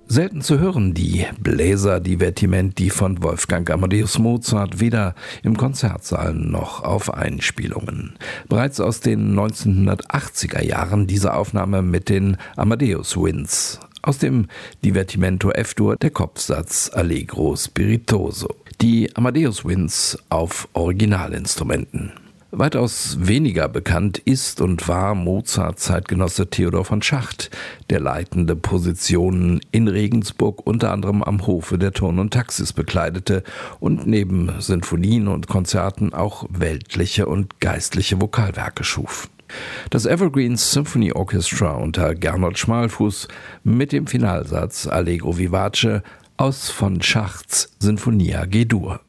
Selten zu hören die Bläserdivertimenti von Wolfgang Amadeus Mozart, weder im Konzertsaal noch auf Einspielungen. Bereits aus den 1980er Jahren diese Aufnahme mit den Amadeus Winds. Aus dem Divertimento F-Dur der Kopfsatz Allegro Spiritoso. Die Amadeus Winds auf Originalinstrumenten. Weitaus weniger bekannt ist und war Mozarts Zeitgenosse Theodor von Schacht, der leitende Positionen in Regensburg unter anderem am Hofe der Turn und Taxis bekleidete und neben Sinfonien und Konzerten auch weltliche und geistliche Vokalwerke schuf. Das Evergreen Symphony Orchestra unter Gernot Schmalfuß mit dem Finalsatz Allegro Vivace aus von Schachts Sinfonia G-Dur.